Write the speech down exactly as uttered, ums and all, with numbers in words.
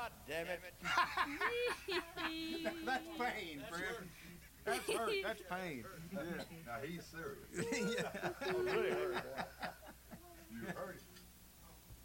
God damn it. That's pain, Fred. That's hurt. That's pain. Yeah. Now he's serious. Yeah.